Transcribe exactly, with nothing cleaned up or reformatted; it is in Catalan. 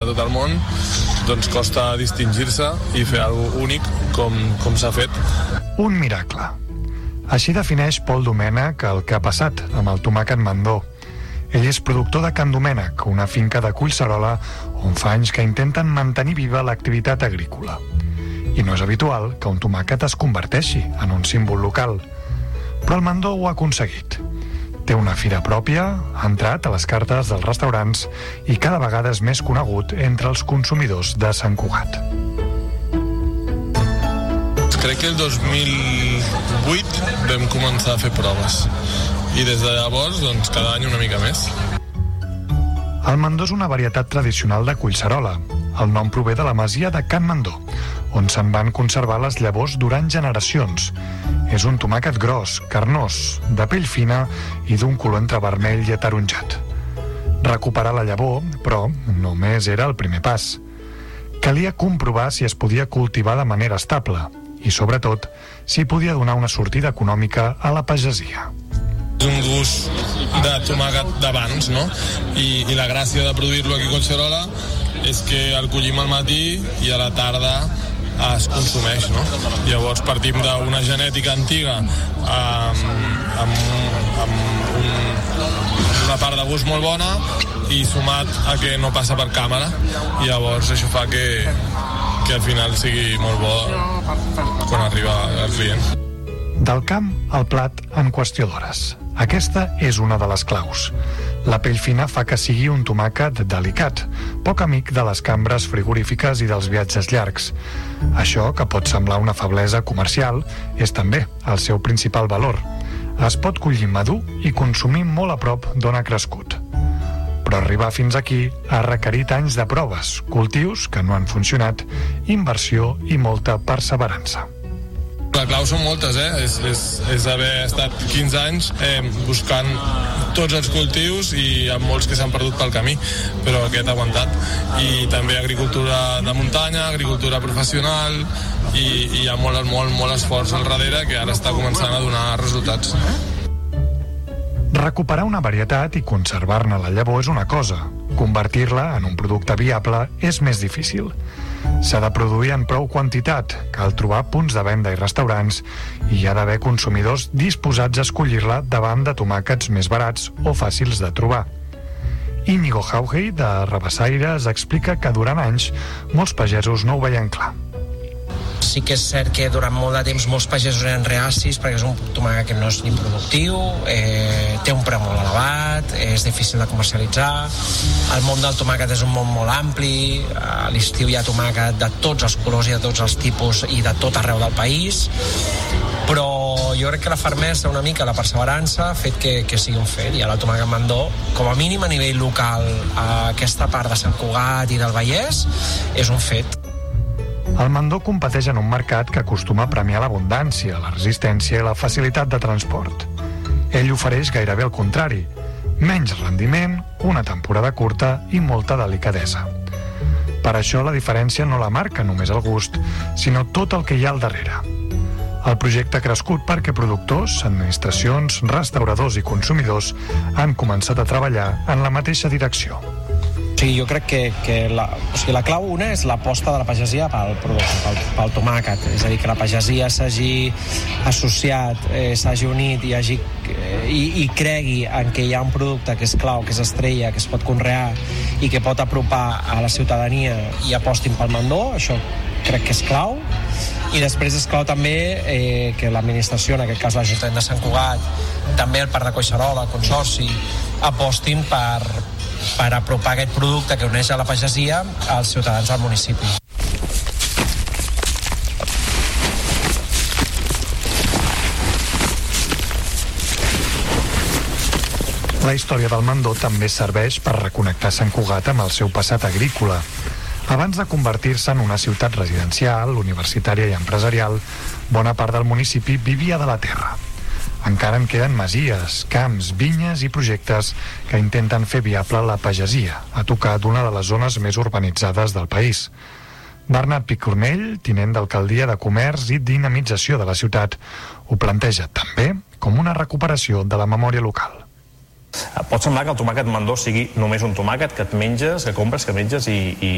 tot el món, doncs costa distingir-se i fer alguna cosa únic com, com s'ha fet. Un miracle. Així defineix Pol Domènech el que ha passat amb el tomàquet Mandó. Ell és productor de Can Domènech, una finca de Collserola on fa anys que intenten mantenir viva l'activitat agrícola. I no és habitual que un tomàquet es converteixi en un símbol local. Però el Mandó ho ha aconseguit. Té una fira pròpia, ha entrat a les cartes dels restaurants i cada vegada és més conegut entre els consumidors de Sant Cugat. Crec que el dos mil vuit vam començar a fer proves i des de llavors, doncs, cada any una mica més. El Mandó és una varietat tradicional de Collserola. El nom prové de la masia de Can Mandó, on se'n van conservar les llavors durant generacions. És un tomàquet gros, carnós, de pell fina i d'un color entre vermell i ataronjat. Recuperar la llavor, però, només era el primer pas. Calia comprovar si es podia cultivar de manera estable i, sobretot, si podia donar una sortida econòmica a la pagesia. És un gust de tomàquet d'abans, no? I, i la gràcia de produir-lo aquí a Collserola és que el collim al matí i a la tarda es consumeix, no? Llavors partim d'una genètica antiga amb, amb, amb un, una part de gust molt bona i sumat a que no passa per càmera, i llavors això fa que, que al final sigui molt bo quan arriba el client. Del camp al plat en qüestió d'hores. Aquesta és una de les claus. La pell fina fa que sigui un tomàquet delicat, poc amic de les cambres frigorífiques i dels viatges llargs. Això, que pot semblar una feblesa comercial, és també el seu principal valor. Es pot collir madur i consumir molt a prop d'on ha crescut. Però arribar fins aquí ha requerit anys de proves, cultius que no han funcionat, inversió i molta perseverança. La clau són moltes, eh? És, és, és haver estat quinze anys eh, buscant tots els cultius i amb molts que s'han perdut pel camí, però aquest ha aguantat. I també agricultura de muntanya, agricultura professional, i, i hi ha molt, molt, molt esforç al darrere que ara està començant a donar resultats. Recuperar una varietat i conservar-ne la llavor és una cosa. Convertir-la en un producte viable és més difícil. S'ha de produir en prou quantitat, cal trobar punts de venda i restaurants i hi ha d'haver consumidors disposats a escollir-la davant de tomàquets més barats o fàcils de trobar. Íñigo Jaugey, de Rabassaires, explica que durant anys molts pagesos no ho veien clar. Sí que és cert que durant molt de temps molts pagesos eren reacis perquè és un tomàquet que no és ni productiu, eh, té un preu molt elevat, és difícil de comercialitzar. El món del tomàquet és un món molt ampli, a l'estiu hi ha tomàquet de tots els colors i de tots els tipus i de tot arreu del país, però jo crec que la fermesa, una mica la perseverança, ha fet que, que sigui un fet. I ara el tomàquet Mandó, com a mínim a nivell local, a aquesta part de Sant Cugat i del Vallès, és un fet. El Mandó competeix en un mercat que acostuma a premiar l'abundància, la resistència i la facilitat de transport. Ell ofereix gairebé el contrari: menys rendiment, una temporada curta i molta delicadesa. Per això la diferència no la marca només el gust, sinó tot el que hi ha al darrere. El projecte ha crescut perquè productors, administracions, restauradors i consumidors han començat a treballar en la mateixa direcció. O sigui, jo crec que, que la, o sigui, la clau una és l'aposta de la pagesia pel producte, pel, pel tomàquet. És a dir, que la pagesia s'hagi associat, eh, s'hagi unit i, hagi, eh, i, i cregui en que hi ha un producte que és clau, que és estrella, que es pot conrear i que pot apropar a la ciutadania i apostin pel Mandó. Això crec que és clau. I després és clau també eh, que l'administració, en aquest cas l'Ajuntament de Sant Cugat, també el Parc de Collserola, el Consorci, apostin per, per apropar aquest producte que uneix a la pagesia als ciutadans del municipi. La història del Mandó també serveix per reconnectar Sant Cugat amb el seu passat agrícola. Abans de convertir-se en una ciutat residencial, universitària i empresarial, bona part del municipi vivia de la terra. Encara en queden masies, camps, vinyes i projectes que intenten fer viable la pagesia, a tocar d'una de les zones més urbanitzades del país. Bernat Picornell, tinent d'alcaldia de Comerç i Dinamització de la ciutat, ho planteja també com una recuperació de la memòria local. Pot semblar que el tomàquet Mandó sigui només un tomàquet que et menges, que compres, que menges i, i